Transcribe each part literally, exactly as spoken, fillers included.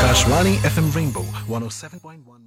Akashvani F M Rainbow one oh seven point one.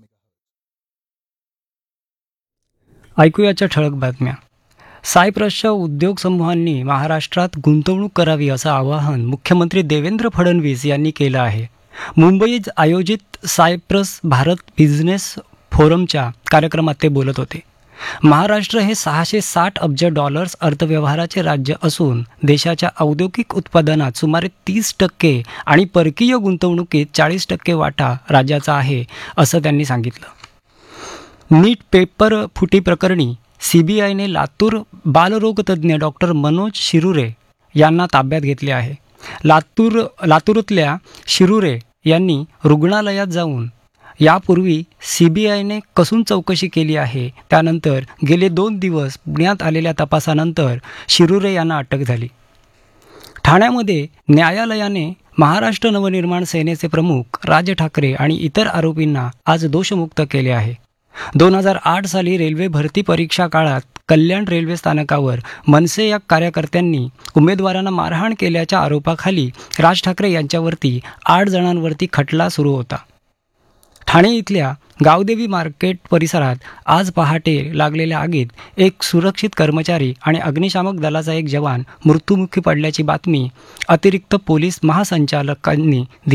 ऐकूयाच्या ठळक बातम्या. सायप्रसच्या उद्योग समूहांनी महाराष्ट्रात गुंतवणूक करावी असं आवाहन मुख्यमंत्री देवेंद्र फडणवीस यांनी केलं आहे. मुंबईत आयोजित सायप्रस भारत बिझनेस फोरमच्या कार्यक्रमात ते बोलत होते. महाराष्ट्र हे सहाशे साठ अब्ज डॉलर्स अर्थव्यवहाराचे राज्य असून देशाच्या औद्योगिक उत्पादनात सुमारे तीस टक्के आणि परकीय गुंतवणुकीत चाळीस टक्के वाटा राज्याचा आहे असं त्यांनी सांगितलं. नीट पेपर फुटी प्रकरणी सीबीआयने लातूर बालरोगतज्ञ डॉक्टर मनोज शिरुरे यांना ताब्यात घेतले आहे. लातूर लातूरातल्या शिरुरे यांनी रुग्णालयात जाऊन यापूर्वी सीबीआयने कसून चौकशी केली आहे. त्यानंतर गेले दोन दिवस पुण्यात आलेल्या तपासानंतर शिरुरे यांना अटक झाली. ठाण्यामध्ये न्यायालयाने महाराष्ट्र नवनिर्माण सेनेचे प्रमुख राज ठाकरे आणि इतर आरोपींना आज दोषमुक्त केले आहे. दोन हजार आठ साली रेल्वे भरती परीक्षा काळात कल्याण रेल्वे स्थानकावर मनसे या कार्यकर्त्यांनी उमेदवारांना मारहाण केल्याच्या आरोपाखाली राज ठाकरे यांच्यावरती आठ जणांवरती खटला सुरू होता. ठाणे इथल्या गावदेवी मार्केट परिसरात आज पहाटे लागलेल्या आगीत एक सुरक्षित कर्मचारी आणि अग्निशामक दलाचा एक जवान मृत्युमुखी पडल्याची बातमी अतिरिक्त पोलीस महासंचालकांनी